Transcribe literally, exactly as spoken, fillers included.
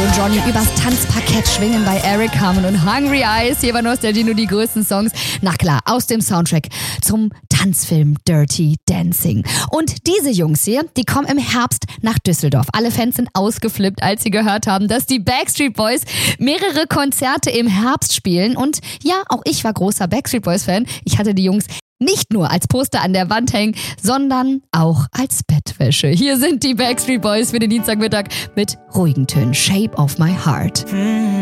und Johnny übers Tanzparkett schwingen bei Eric Carmen und Hungry Eyes. Hier bei Nostalgie nur die größten Songs. Na klar, aus dem Soundtrack zum Tanzfilm Dirty Dancing. Und diese Jungs hier, die kommen im Herbst nach Düsseldorf. Alle Fans sind ausgeflippt, als sie gehört haben, dass die Backstreet Boys mehrere Konzerte im Herbst spielen. Und ja, auch ich war großer Backstreet Boys-Fan. Ich hatte die Jungs nicht nur als Poster an der Wand hängen, sondern auch als Bettwäsche. Hier sind die Backstreet Boys für den Dienstagmittag mit ruhigen Tönen. Shape of My Heart.